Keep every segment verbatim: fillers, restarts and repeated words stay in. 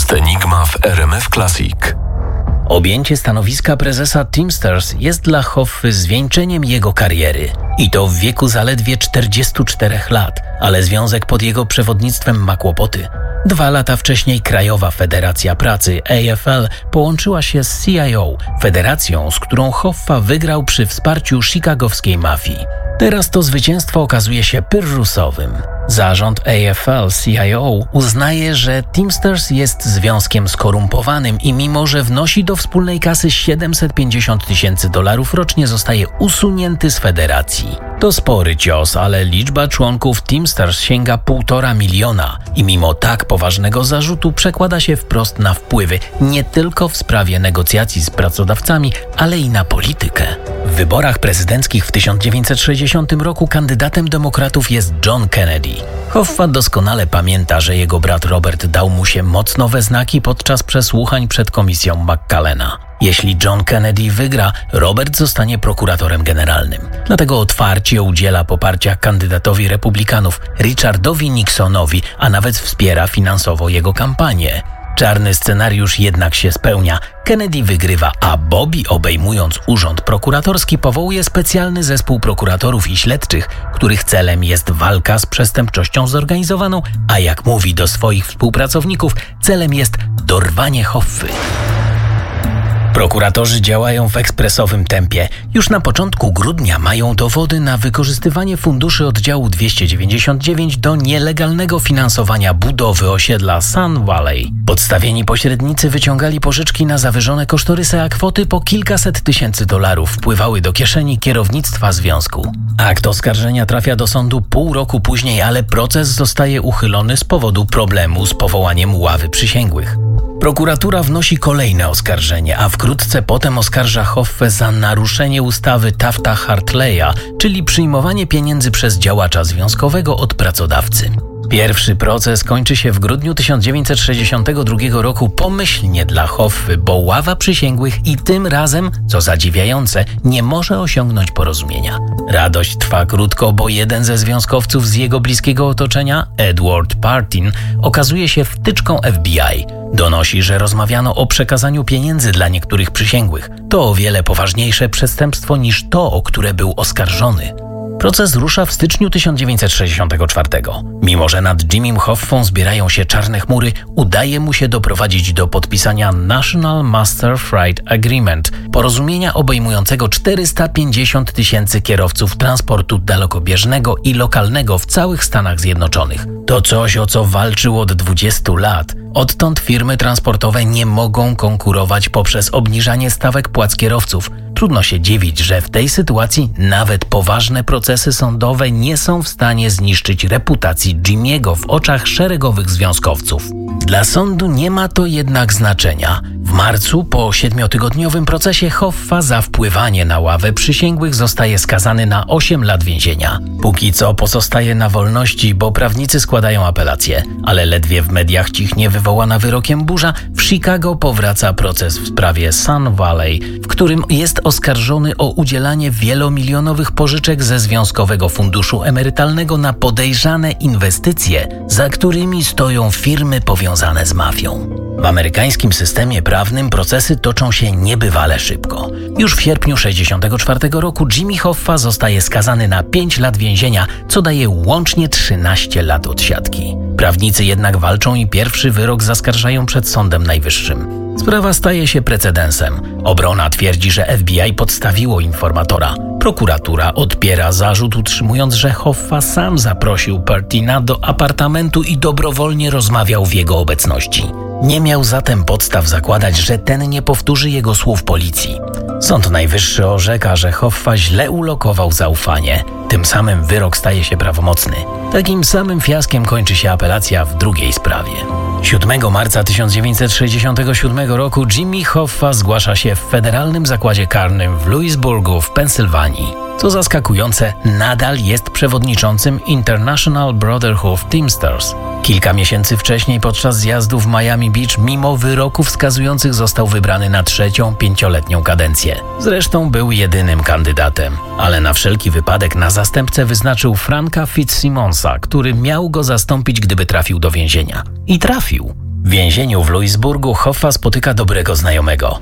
Podcast Enigma w R M F Classic. Objęcie stanowiska prezesa Teamsters jest dla Hoffy zwieńczeniem jego kariery. I to w wieku zaledwie czterdziestu czterech lat, ale związek pod jego przewodnictwem ma kłopoty. Dwa lata wcześniej Krajowa Federacja Pracy A F L połączyła się z C I O, federacją, z którą Hoffa wygrał przy wsparciu chicagowskiej mafii. Teraz to zwycięstwo okazuje się pyrrusowym. Zarząd A F L C I O uznaje, że Teamsters jest związkiem skorumpowanym i mimo, że wnosi do wspólnej kasy siedemset pięćdziesiąt tysięcy dolarów rocznie, zostaje usunięty z federacji. To spory cios, ale liczba członków Teamsters sięga półtora miliona i mimo tak poważnego zarzutu przekłada się wprost na wpływy nie tylko w sprawie negocjacji z pracodawcami, ale i na politykę. W wyborach prezydenckich w tysiąc dziewięćset sześćdziesiątym roku kandydatem demokratów jest John Kennedy. Hoffa doskonale pamięta, że jego brat Robert dał mu się mocno we znaki podczas przesłuchań przed komisją McCallena. Jeśli John Kennedy wygra, Robert zostanie prokuratorem generalnym. Dlatego otwarcie udziela poparcia kandydatowi republikanów Richardowi Nixonowi, a nawet wspiera finansowo jego kampanię. Czarny scenariusz jednak się spełnia. Kennedy wygrywa, a Bobby, obejmując urząd prokuratorski, powołuje specjalny zespół prokuratorów i śledczych, których celem jest walka z przestępczością zorganizowaną, a jak mówi do swoich współpracowników, celem jest dorwanie Hoffy. Prokuratorzy działają w ekspresowym tempie. Już na początku grudnia mają dowody na wykorzystywanie funduszy oddziału dwieście dziewięćdziesiąt dziewięć do nielegalnego finansowania budowy osiedla Sun Valley. Podstawieni pośrednicy wyciągali pożyczki na zawyżone kosztorysy, a kwoty po kilkaset tysięcy dolarów wpływały do kieszeni kierownictwa związku. Akt oskarżenia trafia do sądu pół roku później, ale proces zostaje uchylony z powodu problemu z powołaniem ławy przysięgłych. Prokuratura wnosi kolejne oskarżenie, a wkrótce potem oskarża Hoffę za naruszenie ustawy Tafta-Hartleya, czyli przyjmowanie pieniędzy przez działacza związkowego od pracodawcy. Pierwszy proces kończy się w grudniu tysiąc dziewięćset sześćdziesiątego drugiego roku pomyślnie dla Hoffy, bo ława przysięgłych i tym razem, co zadziwiające, nie może osiągnąć porozumienia. Radość trwa krótko, bo jeden ze związkowców z jego bliskiego otoczenia, Edward Partin, okazuje się wtyczką F B I. Donosi, że rozmawiano o przekazaniu pieniędzy dla niektórych przysięgłych. To o wiele poważniejsze przestępstwo niż to, o które był oskarżony. Proces rusza w styczniu tysiąc dziewięćset sześćdziesiątego czwartego. Mimo że nad Jimmym Hoffą zbierają się czarne chmury, udaje mu się doprowadzić do podpisania National Master Freight Agreement, porozumienia obejmującego czterysta pięćdziesiąt tysięcy kierowców transportu dalekobieżnego i lokalnego w całych Stanach Zjednoczonych. To coś, o co walczył od dwudziestu lat. Odtąd firmy transportowe nie mogą konkurować poprzez obniżanie stawek płac kierowców. Trudno się dziwić, że w tej sytuacji nawet poważne procesy sądowe nie są w stanie zniszczyć reputacji Jimmy'ego w oczach szeregowych związkowców. Dla sądu nie ma to jednak znaczenia. W marcu, po siedmiotygodniowym procesie, Hoffa za wpływanie na ławę przysięgłych zostaje skazany na osiem lat więzienia. Póki co pozostaje na wolności, bo prawnicy składają apelację, ale ledwie w mediach cichnie wywołana wyrokiem burza, w Chicago powraca proces w sprawie Sun Valley, w którym jest oskarżony o udzielanie wielomilionowych pożyczek ze Związkowego Funduszu Emerytalnego na podejrzane inwestycje, za którymi stoją firmy powiązane z mafią. W amerykańskim systemie prawnym procesy toczą się niebywale szybko. Już w sierpniu sześćdziesiątego czwartego roku Jimmy Hoffa zostaje skazany na pięć lat więzienia, co daje łącznie trzynaście lat odsiadki. Prawnicy jednak walczą i pierwszy wyrok zaskarżają przed Sądem Najwyższym. Sprawa staje się precedensem. Obrona twierdzi, że F B I podstawiło informatora. Prokuratura odpiera zarzut, utrzymując, że Hoffa sam zaprosił Partina do apartamentu i dobrowolnie rozmawiał w jego obecności. Nie miał zatem podstaw zakładać, że ten nie powtórzy jego słów policji. Sąd Najwyższy orzeka, że Hoffa źle ulokował zaufanie. Tym samym wyrok staje się prawomocny. Takim samym fiaskiem kończy się apelacja w drugiej sprawie. siódmego marca tysiąc dziewięćset sześćdziesiątego siódmego roku Jimmy Hoffa zgłasza się w Federalnym Zakładzie Karnym w Louisburgu w Pensylwanii. Co zaskakujące, nadal jest przewodniczącym International Brotherhood Teamsters. Kilka miesięcy wcześniej podczas zjazdu w Miami Beach mimo wyroków wskazujących został wybrany na trzecią pięcioletnią kadencję. Zresztą był jedynym kandydatem, ale na wszelki wypadek na zastępcę wyznaczył Franka Fitzsimonsa, który miał go zastąpić, gdyby trafił do więzienia. I trafił. W W więzieniu w Louisburgu Hoffa spotyka dobrego znajomego.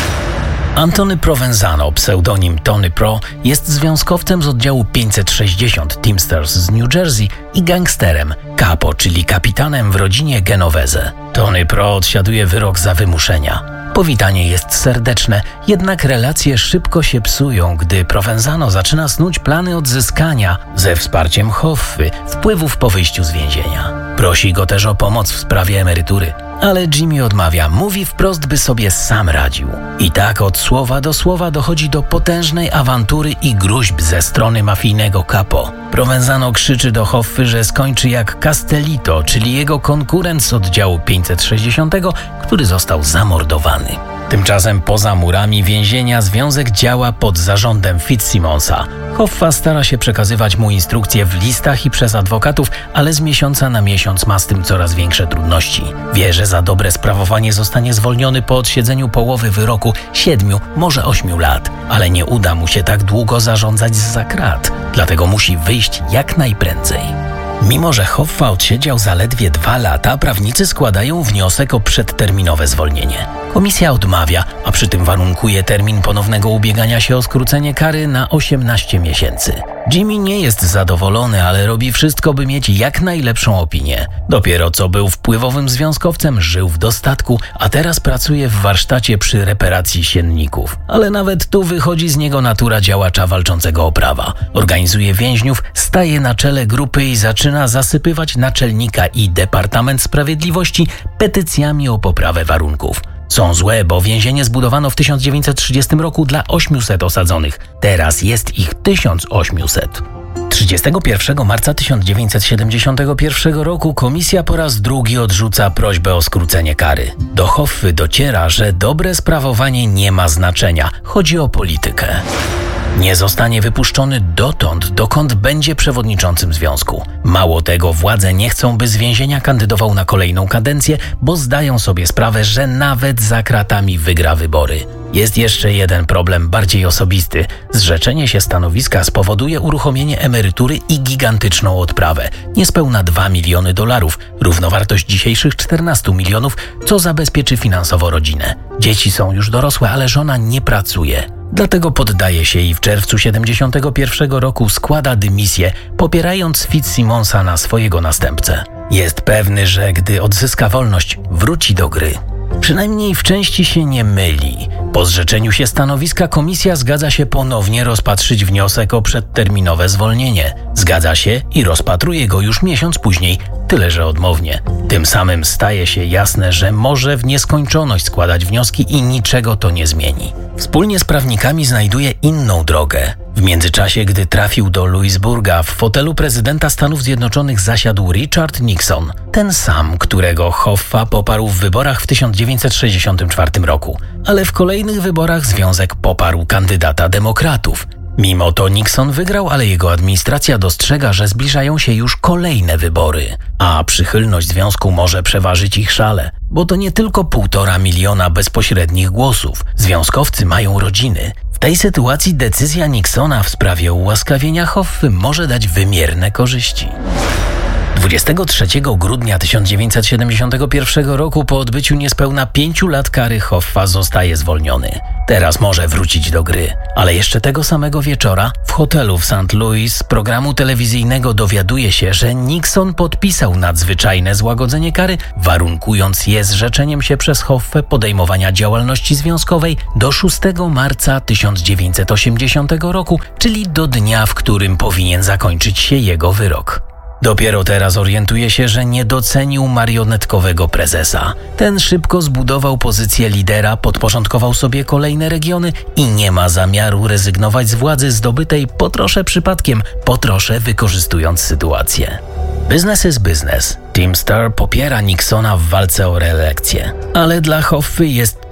Antony Provenzano, pseudonim Tony Pro, jest związkowcem z oddziału pięćset sześćdziesiąt Teamsters z New Jersey i gangsterem, capo, czyli kapitanem w rodzinie Genovese. Tony Pro odsiaduje wyrok za wymuszenia. Powitanie jest serdeczne, jednak relacje szybko się psują, gdy Provenzano zaczyna snuć plany odzyskania, ze wsparciem Hoffy, wpływów po wyjściu z więzienia. Prosi go też o pomoc w sprawie emerytury. Ale Jimmy odmawia, mówi wprost, by sobie sam radził. I tak od słowa do słowa dochodzi do potężnej awantury i gruźb ze strony mafijnego capo. Provenzano krzyczy do Hoffy, że skończy jak Castellito, czyli jego konkurent z oddziału pięćset sześćdziesiąt, który został zamordowany. Tymczasem poza murami więzienia związek działa pod zarządem Fitzsimonsa. Hoffa stara się przekazywać mu instrukcje w listach i przez adwokatów, ale z miesiąca na miesiąc ma z tym coraz większe trudności. Wie, że za dobre sprawowanie zostanie zwolniony po odsiedzeniu połowy wyroku siedmiu, może ośmiu lat, ale nie uda mu się tak długo zarządzać zza krat, dlatego musi wyjść jak najprędzej. Mimo że Hoffa odsiedział zaledwie dwa lata, prawnicy składają wniosek o przedterminowe zwolnienie. Komisja odmawia, a przy tym warunkuje termin ponownego ubiegania się o skrócenie kary na osiemnaście miesięcy. Jimmy nie jest zadowolony, ale robi wszystko, by mieć jak najlepszą opinię. Dopiero co był wpływowym związkowcem, żył w dostatku, a teraz pracuje w warsztacie przy reparacji sienników. Ale nawet tu wychodzi z niego natura działacza walczącego o prawa. Organizuje więźniów, staje na czele grupy i zaczyna zasypywać naczelnika i Departament Sprawiedliwości petycjami o poprawę warunków. Są złe, bo więzienie zbudowano w tysiąc dziewięćset trzydziestym roku dla ośmiuset osadzonych. Teraz jest ich tysiąc osiemset. trzydziestego pierwszego marca tysiąc dziewięćset siedemdziesiątego pierwszego roku komisja po raz drugi odrzuca prośbę o skrócenie kary. Do Hoffy dociera, że dobre sprawowanie nie ma znaczenia. Chodzi o politykę. Nie zostanie wypuszczony dotąd, dokąd będzie przewodniczącym związku. Mało tego, władze nie chcą, by z więzienia kandydował na kolejną kadencję, bo zdają sobie sprawę, że nawet za kratami wygra wybory. Jest jeszcze jeden problem bardziej osobisty. Zrzeczenie się stanowiska spowoduje uruchomienie emerytury i gigantyczną odprawę. Niespełna dwa miliony dolarów, równowartość dzisiejszych czternastu milionów, co zabezpieczy finansowo rodzinę. Dzieci są już dorosłe, ale żona nie pracuje. Dlatego poddaje się i w czerwcu siedemdziesiątego pierwszego roku składa dymisję, popierając Fitzsimonsa na swojego następcę. Jest pewny, że gdy odzyska wolność, wróci do gry. Przynajmniej w części się nie myli. Po zrzeczeniu się stanowiska komisja zgadza się ponownie rozpatrzyć wniosek o przedterminowe zwolnienie. Zgadza się i rozpatruje go już miesiąc później, tyle że odmownie. Tym samym staje się jasne, że może w nieskończoność składać wnioski i niczego to nie zmieni. Wspólnie z prawnikami znajduje inną drogę. W międzyczasie, gdy trafił do Louisburga, w fotelu prezydenta Stanów Zjednoczonych zasiadł Richard Nixon. Ten sam, którego Hoffa poparł w wyborach w tysiąc dziewięćset sześćdziesiątym czwartym roku. Ale w kolejnych wyborach związek poparł kandydata demokratów. Mimo to Nixon wygrał, ale jego administracja dostrzega, że zbliżają się już kolejne wybory. A przychylność związku może przeważyć ich szale, bo to nie tylko półtora miliona bezpośrednich głosów. Związkowcy mają rodziny. W tej sytuacji decyzja Nixona w sprawie ułaskawienia Hoffy może dać wymierne korzyści. dwudziestego trzeciego grudnia tysiąc dziewięćset siedemdziesiątego pierwszego roku po odbyciu niespełna pięciu lat kary Hoffa zostaje zwolniony. Teraz może wrócić do gry, ale jeszcze tego samego wieczora w hotelu w Saint Louis z programu telewizyjnego dowiaduje się, że Nixon podpisał nadzwyczajne złagodzenie kary, warunkując je zrzeczeniem się przez Hoffę podejmowania działalności związkowej do szóstego marca tysiąc dziewięćset osiemdziesiątego roku, czyli do dnia, w którym powinien zakończyć się jego wyrok. Dopiero teraz orientuje się, że nie docenił marionetkowego prezesa. Ten szybko zbudował pozycję lidera, podporządkował sobie kolejne regiony i nie ma zamiaru rezygnować z władzy zdobytej po trosze przypadkiem, po trosze wykorzystując sytuację. Biznes is business. Teamster popiera Nixona w walce o reelekcję. Ale dla Hoffy jest to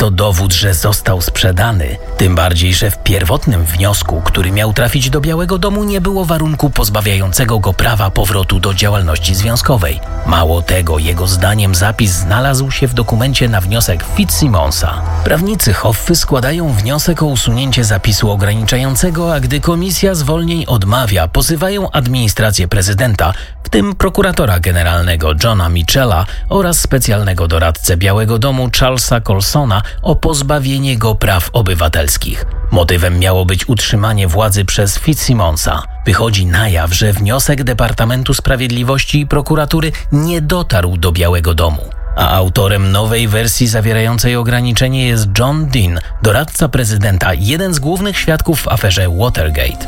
to dowód, że został sprzedany. Tym bardziej, że w pierwotnym wniosku, który miał trafić do Białego Domu, nie było warunku pozbawiającego go prawa powrotu do działalności związkowej. Mało tego, jego zdaniem zapis znalazł się w dokumencie na wniosek Fitzsimonsa. Prawnicy Hoffy składają wniosek o usunięcie zapisu ograniczającego, a gdy komisja zwolnień odmawia, pozywają administrację prezydenta, w tym prokuratora generalnego Johna Mitchella oraz specjalnego doradcę Białego Domu Charlesa Colsona o pozbawienie go praw obywatelskich. Motywem miało być utrzymanie władzy przez Fitzsimonsa. Wychodzi na jaw, że wniosek Departamentu Sprawiedliwości i Prokuratury nie dotarł do Białego Domu. A autorem nowej wersji zawierającej ograniczenie jest John Dean, doradca prezydenta, jeden z głównych świadków w aferze Watergate.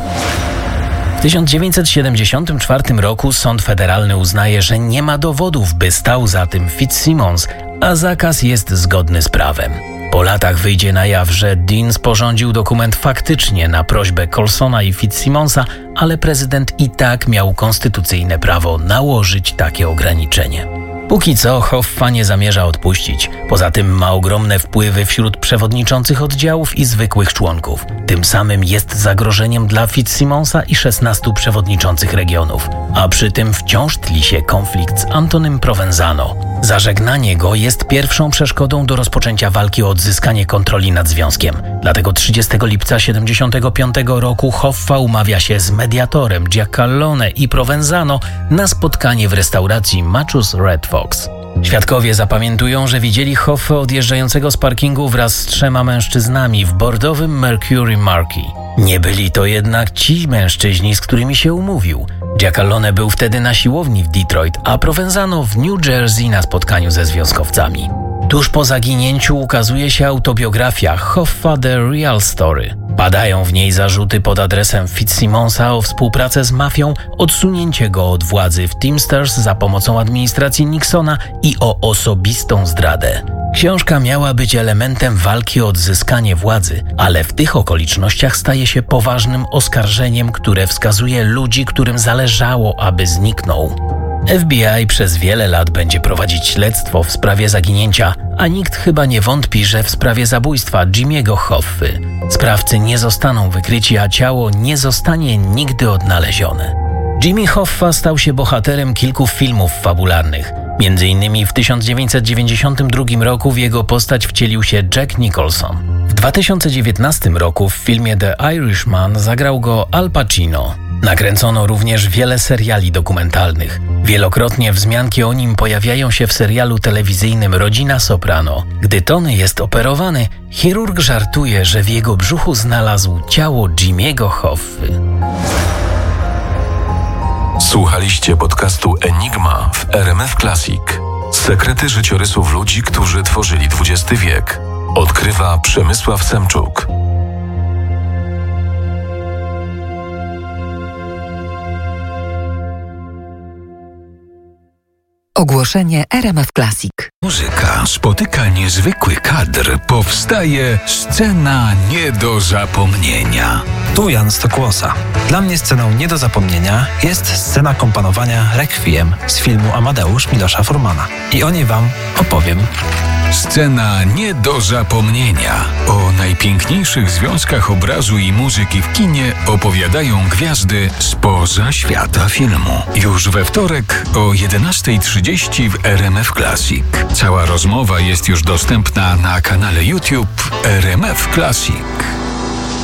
W tysiąc dziewięćset siedemdziesiątym czwartym roku sąd federalny uznaje, że nie ma dowodów, by stał za tym Fitzsimmons, a zakaz jest zgodny z prawem. Po latach wyjdzie na jaw, że Dean sporządził dokument faktycznie na prośbę Colsona i Fitzsimonsa, ale prezydent i tak miał konstytucyjne prawo nałożyć takie ograniczenie. Póki co Hoffa nie zamierza odpuścić. Poza tym ma ogromne wpływy wśród przewodniczących oddziałów i zwykłych członków. Tym samym jest zagrożeniem dla Fitzsimonsa i szesnastu przewodniczących regionów. A przy tym wciąż tli się konflikt z Antonym Provenzano. Zażegnanie go jest pierwszą przeszkodą do rozpoczęcia walki o odzyskanie kontroli nad związkiem. Dlatego trzydziestego lipca siedemdziesiątego piątego roku Hoffa umawia się z mediatorem Giacalone i Provenzano na spotkanie w restauracji Machus Red Fox. Świadkowie zapamiętują, że widzieli Hoffę odjeżdżającego z parkingu wraz z trzema mężczyznami w bordowym Mercury Marquis. Nie byli to jednak ci mężczyźni, z którymi się umówił. Giacalone był wtedy na siłowni w Detroit, a Provenzano w New Jersey na spotkaniu ze związkowcami. Tuż po zaginięciu ukazuje się autobiografia Hoffa The Real Story. Padają w niej zarzuty pod adresem Fitzsimonsa o współpracę z mafią, odsunięcie go od władzy w Teamsters za pomocą administracji Nixona i o osobistą zdradę. Książka miała być elementem walki o odzyskanie władzy, ale w tych okolicznościach staje się poważnym oskarżeniem, które wskazuje ludzi, którym zależało, aby zniknął. F B I przez wiele lat będzie prowadzić śledztwo w sprawie zaginięcia, a nikt chyba nie wątpi, że w sprawie zabójstwa Jimmy'ego Hoffy. Sprawcy nie zostaną wykryci, a ciało nie zostanie nigdy odnalezione. Jimmy Hoffa stał się bohaterem kilku filmów fabularnych. Między innymi w tysiąc dziewięćset dziewięćdziesiątym drugim roku w jego postać wcielił się Jack Nicholson. W dwa tysiące dziewiętnastym roku w filmie The Irishman zagrał go Al Pacino. Nakręcono również wiele seriali dokumentalnych. Wielokrotnie wzmianki o nim pojawiają się w serialu telewizyjnym Rodzina Soprano. Gdy Tony jest operowany, chirurg żartuje, że w jego brzuchu znalazł ciało Jimmy'ego Hoffy. Słuchaliście podcastu Enigma w R M F Classic. Sekrety życiorysów ludzi, którzy tworzyli dwudziesty wiek. Odkrywa Przemysław Semczuk. Ogłoszenie R M F Classic. Muzyka spotyka niezwykły kadr. Powstaje scena nie do zapomnienia. Tu Jan Stokłosa. Dla mnie sceną nie do zapomnienia jest scena komponowania Requiem z filmu Amadeusz Milosza Formana. I o niej wam opowiem. Scena nie do zapomnienia. O najpiękniejszych związkach obrazu i muzyki w kinie opowiadają gwiazdy spoza świata filmu. Już we wtorek o jedenasta trzydzieści w R M F Classic. Cała rozmowa jest już dostępna na kanale YouTube R M F Classic.